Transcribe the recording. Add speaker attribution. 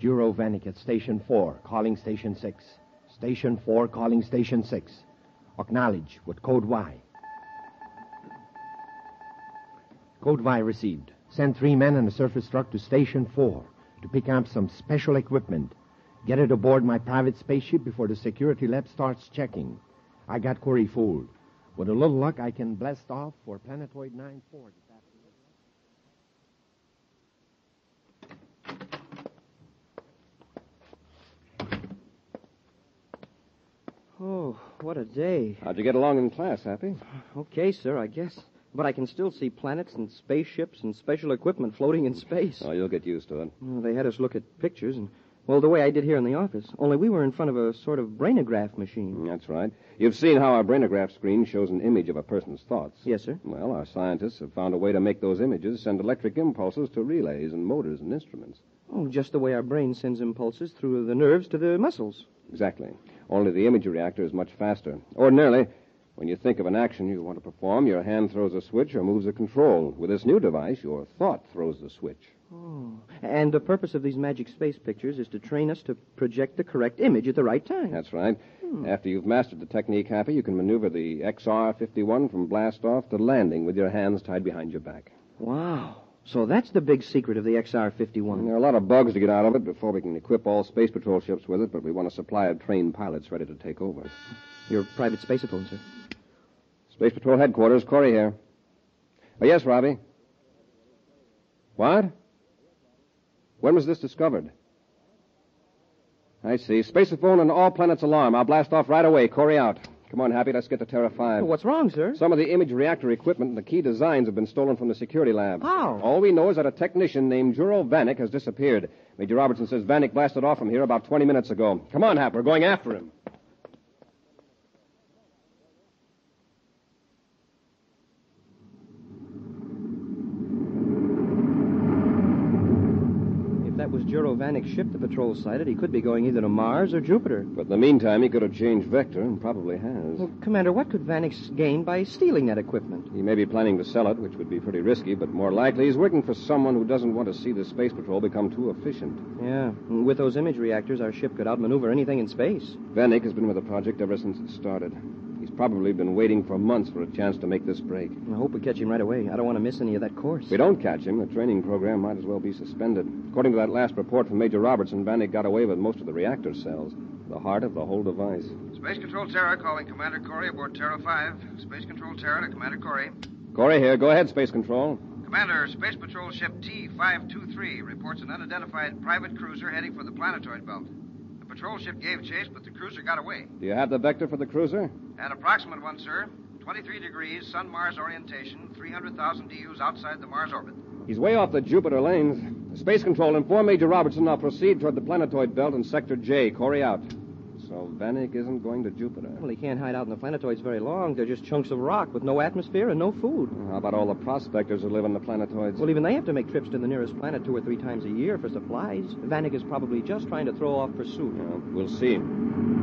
Speaker 1: Juro Vanek at Station 4, calling Station 6. Station 4, calling Station 6. Acknowledge with Code Y. Code Y received. Send 3 men and a surface truck to Station 4 to pick up some special equipment. Get it aboard my private spaceship before the security lab starts checking. I got Corey fooled. With a little luck, I can blast off for Planetoid 9-4 this afternoon.
Speaker 2: Oh, what a day.
Speaker 3: How'd you get along in class, Happy?
Speaker 2: Okay, sir, I guess. But I can still see planets and spaceships and special equipment floating in space.
Speaker 3: Oh, you'll get used to it.
Speaker 2: Well, they had us look at pictures, and, well, the way I did here in the office. Only we were in front of a sort of brainograph machine.
Speaker 3: That's right. You've seen how our brainograph screen shows an image of a person's thoughts.
Speaker 2: Yes, sir.
Speaker 3: Well, our scientists have found a way to make those images send electric impulses to relays and motors and instruments.
Speaker 2: Oh, just the way our brain sends impulses through the nerves to the muscles.
Speaker 3: Exactly. Only the imagery reactor is much faster. Ordinarily, when you think of an action you want to perform, your hand throws a switch or moves a control. With this new device, your thought throws the switch.
Speaker 2: Oh. And the purpose of these magic space pictures is to train us to project the correct image at the right time.
Speaker 3: That's right. After you've mastered the technique, Happy, you can maneuver the XR-51 from blast-off to landing with your hands tied behind your back.
Speaker 2: Wow. So that's the big secret of the XR-51.
Speaker 3: There are a lot of bugs to get out of it before we can equip all Space Patrol ships with it, but we want a supply of trained pilots ready to take over.
Speaker 2: Your private spaceophone, sir.
Speaker 3: Space Patrol headquarters, Corey here. Oh, yes, Robbie. What? When was this discovered? I see. Spaceophone and all planets alarm. I'll blast off right away. Corey out. Come on, Happy. Let's get to Terra 5.
Speaker 2: What's wrong, sir?
Speaker 3: Some of the image reactor equipment and the key designs have been stolen from the security lab.
Speaker 2: How?
Speaker 3: All we know is that a technician named Juro Vanek has disappeared. Major Robertson says Vanek blasted off from here about 20 minutes ago. Come on, Hap. We're going after him.
Speaker 2: That was Juro Vanek's ship the patrol sighted. He could be going either to Mars or Jupiter.
Speaker 3: But in the meantime, he could have changed vector and probably has.
Speaker 2: Well, Commander, what could Vanek gain by stealing that equipment?
Speaker 3: He may be planning to sell it, which would be pretty risky, but more likely he's working for someone who doesn't want to see the Space Patrol become too efficient.
Speaker 2: Yeah, and with those image reactors, our ship could outmaneuver anything in space.
Speaker 3: Vanek has been with the project ever since it started. He's probably been waiting for months for a chance to make this break.
Speaker 2: I hope we catch him right away. I don't want to miss any of that course.
Speaker 3: If we don't catch him, the training program might as well be suspended. According to that last report from Major Robertson, Vanek got away with most of the reactor cells, the heart of the whole device.
Speaker 4: Space Control Terra calling Commander Corey aboard Terra 5. Space Control Terra to Commander Corey.
Speaker 3: Corey here. Go ahead, Space Control.
Speaker 4: Commander, Space Patrol Ship T-523 reports an unidentified private cruiser heading for the planetoid belt. The patrol ship gave chase, but the cruiser got away.
Speaker 3: Do you have the vector for the cruiser?
Speaker 4: An approximate one, sir. 23 degrees, Sun-Mars orientation, 300,000 DUs outside the Mars orbit.
Speaker 3: He's way off the Jupiter lanes. Space Control, inform Major Robertson. I'll proceed toward the planetoid belt in Sector J. Corey out. So Vanek isn't going to Jupiter.
Speaker 2: Well, he can't hide out in the planetoids very long. They're just chunks of rock with no atmosphere and no food.
Speaker 3: How about all the prospectors who live on the planetoids?
Speaker 2: Well, even they have to make trips to the nearest planet 2 or 3 times a year for supplies. Vanek is probably just trying to throw off pursuit.
Speaker 3: We'll see.